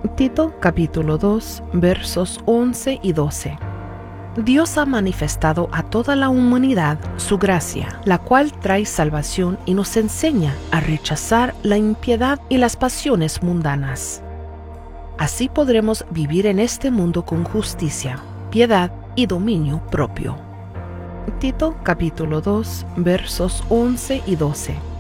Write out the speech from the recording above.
Tito capítulo 2 versos 11 y 12. Dios ha manifestado a toda la humanidad su gracia, la cual trae salvación y nos enseña a rechazar la impiedad y las pasiones mundanas. Así podremos vivir en este mundo con justicia, piedad y dominio propio. Tito capítulo 2 versos 11 y 12.